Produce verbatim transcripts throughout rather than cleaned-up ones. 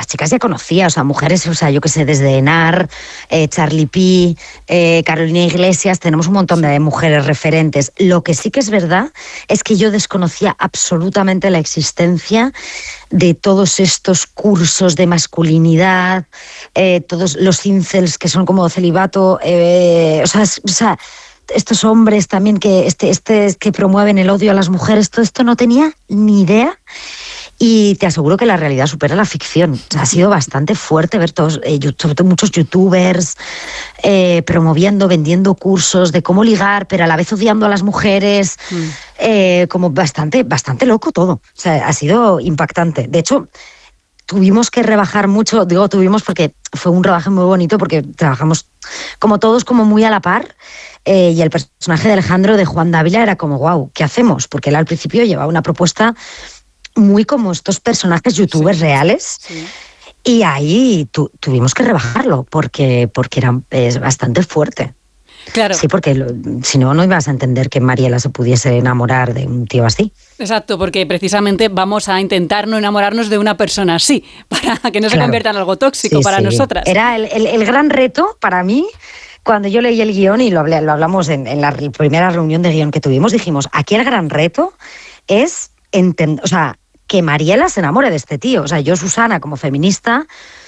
chicas ya conocía, o sea, mujeres, o sea, yo qué sé, desde Enar, eh, Charlie P, eh, Carolina Iglesias, tenemos un montón de mujeres referentes. Lo que sí que es verdad es que yo desconocía absolutamente la existencia de todos estos cursos de masculinidad, eh, todos los incels que son como celibato, eh, o sea, o sea, estos hombres también que, este, este, que promueven el odio a las mujeres, todo esto no tenía ni idea. Y te aseguro que la realidad supera la ficción. O sea, ha sido bastante fuerte ver todos, eh, sobre todo muchos youtubers eh, promoviendo, vendiendo cursos de cómo ligar, pero a la vez odiando a las mujeres. Mm. Eh, como bastante, bastante loco todo. O sea, ha sido impactante. De hecho, tuvimos que rebajar mucho, digo tuvimos porque fue un rodaje muy bonito, porque trabajamos como todos como muy a la par. Eh, y el personaje de Alejandro, de Juan Dávila, era como, wow, ¿qué hacemos? Porque él al principio llevaba una propuesta muy como estos personajes youtubers sí, reales sí. Y ahí tu, tuvimos que rebajarlo porque, porque era es bastante fuerte. Claro. Sí, porque lo, si no, no ibas a entender que Mariela se pudiese enamorar de un tío así. Exacto, porque precisamente vamos a intentar no enamorarnos de una persona así, para que no se claro. convierta en algo tóxico sí, para sí. nosotras. Era el, el, el gran reto para mí. Cuando yo leí el guión y lo, hablé, lo hablamos en, en la primera reunión de guión que tuvimos, dijimos, aquí el gran reto es entender, o sea, que Mariela se enamore de este tío. O sea, yo, Susana, como feminista,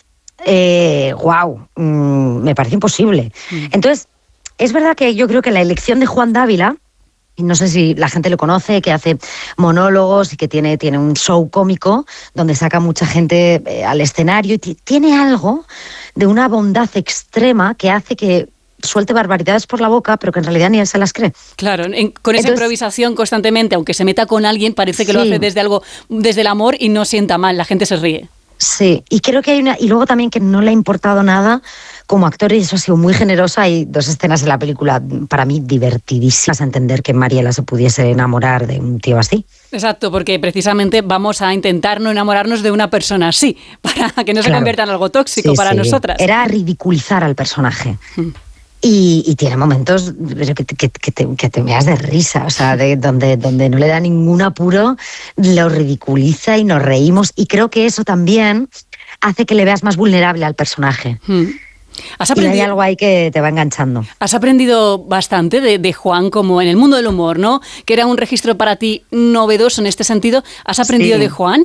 eh, wow, mmm, me parece imposible. Mm. Entonces, es verdad que yo creo que la elección de Juan Dávila, no sé si la gente lo conoce, que hace monólogos y que tiene, tiene un show cómico donde saca mucha gente eh, al escenario, y t- tiene algo de una bondad extrema que hace que suelte barbaridades por la boca, pero que en realidad ni él se las cree. Claro, en, con esa Entonces, improvisación constantemente, aunque se meta con alguien, parece que sí. lo hace desde algo, desde el amor y no sienta mal, la gente se ríe. Sí, y creo que hay una, y luego también que no le ha importado nada como actor, y eso ha sido muy generosa. Hay dos escenas en la película para mí divertidísimas a entender que Mariela se pudiese enamorar de un tío así. Exacto, porque precisamente vamos a intentar no enamorarnos de una persona así, para que no se claro. convierta en algo tóxico sí, para sí. nosotras. Era ridiculizar al personaje. Hmm. Y, y tiene momentos que, que, que, te, que te meas de risa, o sea, de, donde, donde no le da ningún apuro, lo ridiculiza y nos reímos. Y creo que eso también hace que le veas más vulnerable al personaje. Hmm. ¿Has aprendido? Y hay algo ahí que te va enganchando. Has aprendido bastante de, de Juan, como en el mundo del humor, ¿no? Que era un registro para ti novedoso en este sentido. ¿Has aprendido sí. de Juan?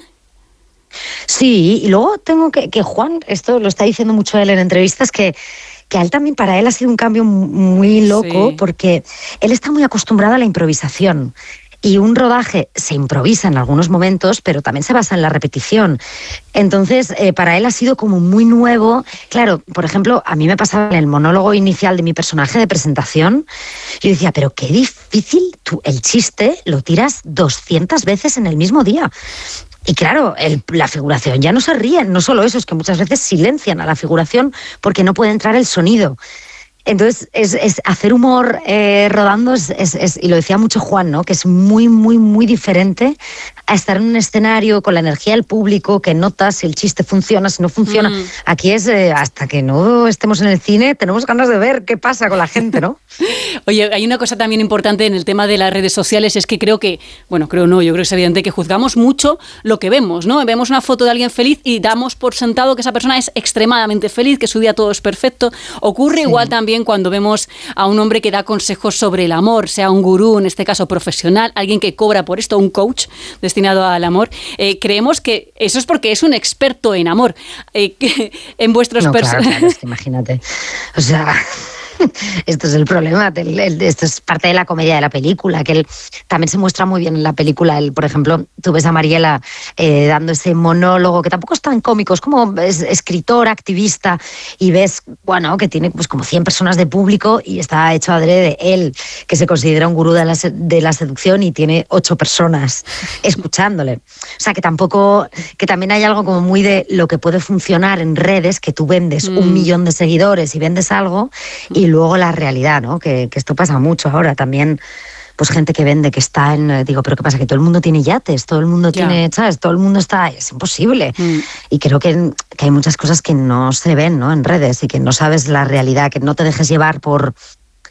Sí, y luego tengo que, que Juan, esto lo está diciendo mucho él en entrevistas, que que a él también, para él ha sido un cambio muy loco, sí. porque él está muy acostumbrado a la improvisación. Y un rodaje se improvisa en algunos momentos, pero también se basa en la repetición. Entonces, eh, para él ha sido como muy nuevo. Claro, por ejemplo, a mí me pasaba en el monólogo inicial de mi personaje de presentación, yo decía, pero qué difícil, tú el chiste lo tiras doscientas veces en el mismo día. Y claro, el, la figuración ya no se ríen, no solo eso, es que muchas veces silencian a la figuración porque no puede entrar el sonido. Entonces, es, es hacer humor eh, rodando, es, es, es, y lo decía mucho Juan, ¿no? Que es muy, muy, muy diferente a estar en un escenario con la energía del público, que notas si el chiste funciona, si no funciona. Mm. Aquí es, eh, hasta que no estemos en el cine, tenemos ganas de ver qué pasa con la gente, ¿no? Oye, hay una cosa también importante en el tema de las redes sociales, es que creo que, bueno, creo no, yo creo que es evidente que juzgamos mucho lo que vemos, ¿no? Vemos una foto de alguien feliz y damos por sentado que esa persona es extremadamente feliz, que su día todo es perfecto. Ocurre sí. igual también cuando vemos a un hombre que da consejos sobre el amor, sea un gurú, en este caso profesional, alguien que cobra por esto, un coach destinado al amor. Eh, creemos que eso es porque es un experto en amor. Eh, que en vuestros no, perso- claro, claro, es que imagínate. O sea... Esto es el problema, esto es parte de la comedia de la película, que él también se muestra muy bien en la película. Él, por ejemplo, tú ves a Mariela eh, dando ese monólogo, que tampoco es tan cómico, es como es escritor, activista, y ves, bueno, que tiene pues como cien personas de público y está hecho adrede. Él, que se considera un gurú de la, de la seducción y tiene ocho personas escuchándole. O sea, que tampoco, que también hay algo como muy de lo que puede funcionar en redes, que tú vendes mm. un millón de seguidores y vendes algo, y Y luego la realidad, ¿no? Que, que esto pasa mucho ahora también. Pues gente que vende, que está en... Digo, ¿pero qué pasa? Que todo el mundo tiene yates, todo el mundo yeah. tiene... ¿Sabes? Todo el mundo está... Es imposible. Mm. Y creo que, que hay muchas cosas que no se ven, ¿no? En redes, y que no sabes la realidad, que no te dejes llevar por...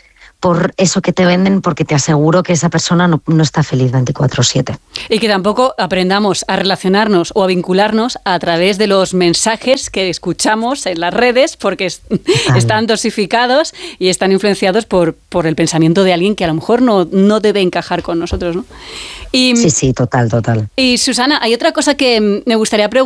por eso que te venden, porque te aseguro que esa persona no, no está feliz veinticuatro siete. Y que tampoco aprendamos a relacionarnos o a vincularnos a través de los mensajes que escuchamos en las redes, porque es, están dosificados y están influenciados por, por el pensamiento de alguien que a lo mejor no, no debe encajar con nosotros, ¿no? Y, sí, sí, total, total. Y Susana, hay otra cosa que me gustaría preguntar.